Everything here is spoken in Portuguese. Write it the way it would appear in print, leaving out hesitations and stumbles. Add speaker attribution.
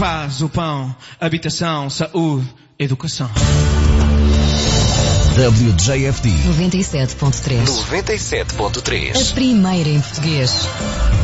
Speaker 1: paz, o pão, habitação, saúde, educação.
Speaker 2: WJFD
Speaker 3: 97.3.
Speaker 2: 97.3.
Speaker 3: A primeira em português.